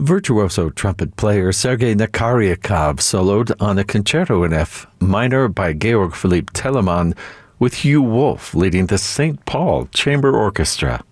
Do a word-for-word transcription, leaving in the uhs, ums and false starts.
Virtuoso trumpet player Sergei Nakaryakov soloed on a concerto in F minor by Georg Philipp Telemann, with Hugh Wolf leading the Saint Paul Chamber Orchestra.